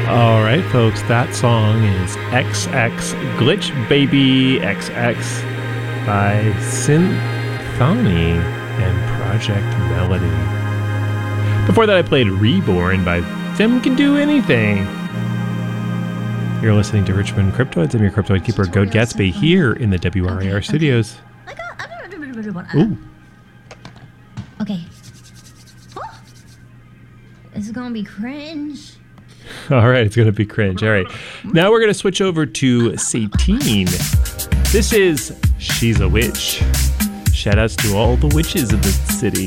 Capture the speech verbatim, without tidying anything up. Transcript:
All right, folks, that song is X X Glitch Baby X X by Synthony and Project Melody. Before that, I played Reborn by Them Can Do Anything. You're listening to Richmond Cryptoids. I'm your Cryptoid Keeper, Goat Gatsby, here in the W R A R okay, studios. Okay. Ooh. Okay. Oh, this is gonna be cringe. All right, it's going to be cringe. All right. Now we're going to switch over to Satine. This is She's a Witch. Shout outs to all the witches of the city.